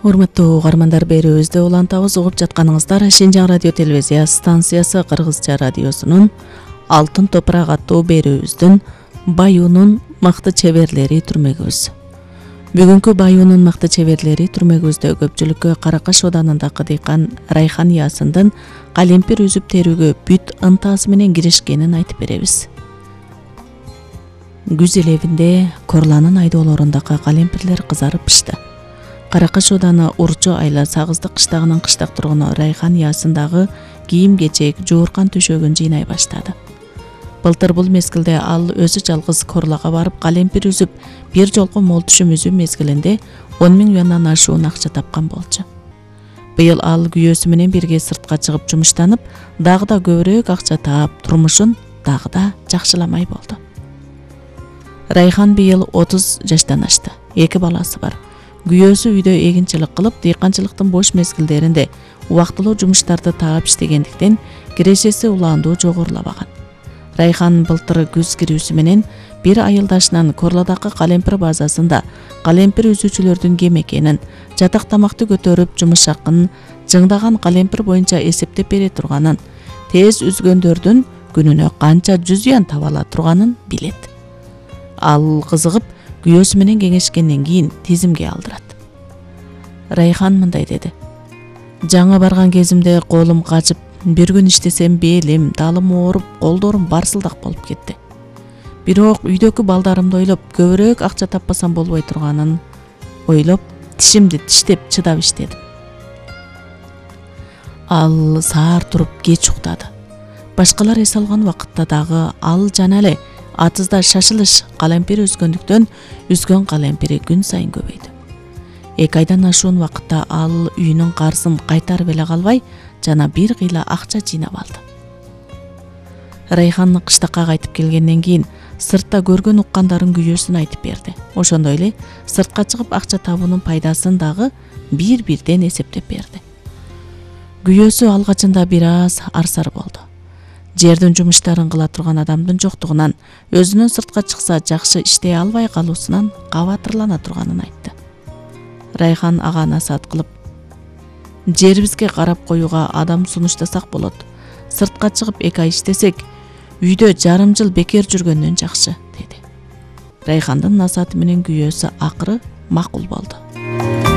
Урматтуу угармандар, берүүбүздө улантабыз угуп жатканыңыздар Шинжаң радио телевизия станциясы Кыргызча радиосунун Алтын топурак аттуу берүүбүздүн Баюунун мыкты чеберлери түрмөгүбүз. Бүгүнкү Баюунун мыкты чеберлери түрмөгүбүздө көпчүлүккө Каракаш оданындагы дыйкан Райхан Ясындын калемпир үзүп терүүгө бүт ынтасы менен киришкенин айтып беребиз. Күз элебинде Корланын айдоолорундагы калемпирлер кызарып пышты. Каракаш оданы Урчу айла Сагыздык кыштагынын кыштак тургуну Райхан Ясындагы кийим-кечек, жууркан төшөгүн жыйнай баштады. Былтыр бул мезгилде ал өзү жалгыз Корлага барып калемпир үзүп, бир жолку мол түшүм үзүү мезгилинде 10 000 юандан ашуун акча тапкан болчу. Быйыл ал күйөөсү менен бирге сыртка чыгып жумуштанып, дагы да көбүрөөк акча таап, турмушун дагы да жакшыламай болду. Райхан быйыл 30 жаштан ашты. 2 баласы бар. Күйөөсү үйдө эгинчилик кылып, дыйканчылыктын бош мезгилдеринде убактылуу жумуштарды таап иштегендиктен кирешеси улаандуу жогорулабаган. Райхан былтыр күз кирүүсү менен бир айылдашынан Корладагы калемпир базасында калемпир үзүүчүлөрдүн кем экенин, жатак тамакты көтөрүп жумуш акын жыңдаган калемпир боюнча эсептеп бере турганын, тез үзгөндөрдүн күнүнө канча 100 юан таба ала турганын билет. Ал кызыгып, күйөөсү менен кеңешкенден кийин тизимге алдырат. Райхан мындай деди: "Жаңа барган кезимде колум качып, бир күн иштесем белим, талым ооруп, колдорум барсылдак болуп кетти. Бирок үйдөгү балдарымды ойлоп, көбүрөөк акча таппасам болбой турганын ойлоп, тишимди тиштеп чыдап иштедим." Ал саар туруп кеч уктады. Башкалар эс алган вакытта дагы ал жана эле атызда шашылыш калемпир үзгөндүктөн үзгөн калемпири күн сайын көбөйдү. 2 айдан ашуун вакытта ал үйүнүн карызын кайтарып эле калбай, жана бир кыйла акча жыйнап алды. Райхан кыштакка кайтып келгенден кийин сыртта көргөн уккандарын күйөөсүн айтып берди. Ошондой эле сыртка чыгып акча табуунун пайдасын дагы бир-бирден эсептеп берди. Күйөөсү алгачында бир аз арсар болду. Жердин жумуштарын кыла турган адамдын жоктугунан, өзүнүн сыртка чыкса жакшы иштей албай калуусунан кабатырлана турганын айтты. Райхан ага насаат кылып: "Жерибизге карап коюуга адам сунуштасак болот. Сыртка чыгып 2 ай иштесек, үйдө жарым жыл бекер жүргөндөн жакшы", деди. Райхандын насааты менен күйөөсү акыры макул болду.